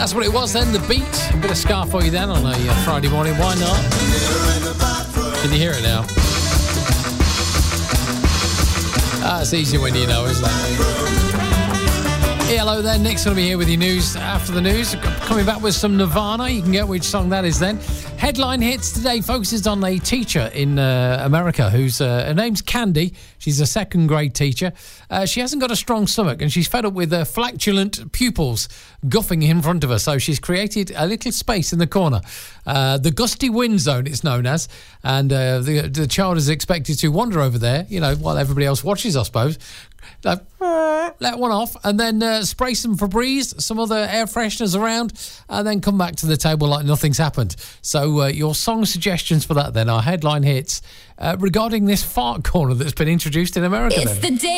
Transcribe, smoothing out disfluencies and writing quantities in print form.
That's what it was then, the beat. A bit of ska for you then on a Friday morning. Why not? Can you hear it now? It's easier when you know, isn't it? Hey, hello there. Nick's going to be here with your news after the news. Coming back with some Nirvana. You can get which song that is then. Headline hits today focuses on a teacher in America who's her name's Candy. She's a second grade teacher. She hasn't got a strong stomach and she's fed up with flatulent pupils guffing in front of her. So she's created a little space in the corner. The gusty wind zone, it's known as. And the child is expected to wander over there, you know, while everybody else watches, I suppose. Let one off and then spray some Febreze, some other air fresheners around, and then come back to the table like nothing's happened. So your song suggestions for that then are headline hits regarding this fart corner that's been introduced in America. It's then. the day.